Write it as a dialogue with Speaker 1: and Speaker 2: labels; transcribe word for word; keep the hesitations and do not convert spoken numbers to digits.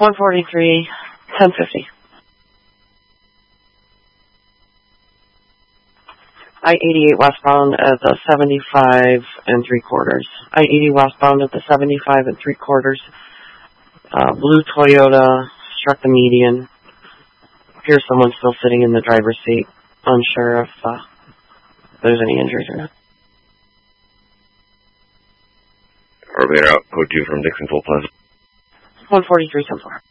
Speaker 1: one forty-three, ten fifty. I eighty-eight westbound at the seventy-five and three quarters. I eighty westbound at the seventy-five and three quarters. Uh, blue Toyota struck the median. Here's someone still sitting in the driver's seat, unsure if uh, there's any injuries or not.
Speaker 2: Orbiter out, code two from Dixon Full Plaza.
Speaker 1: one forty-three, ten four.